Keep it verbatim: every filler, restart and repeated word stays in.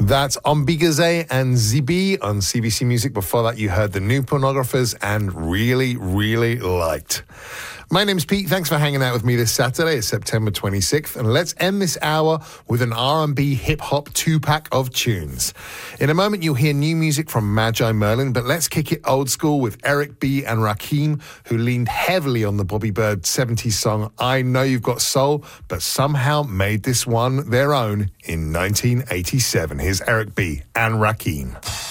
That's Ombigaze and Zibi on C B C Music. Before that, you heard the New Pornographers and Really, Really Liked. My name's Pete. Thanks for hanging out with me this Saturday. It's September twenty-sixth. And let's end this hour with an R and B hip-hop two-pack of tunes. In a moment, you'll hear new music from Magi Merlin, but let's kick it old school with Eric B. and Rakim, who leaned heavily on the Bobby Bird seventies song I Know You've Got Soul, but somehow made this one their own in nineteen eighty-seven. Here's Eric B. and Rakim.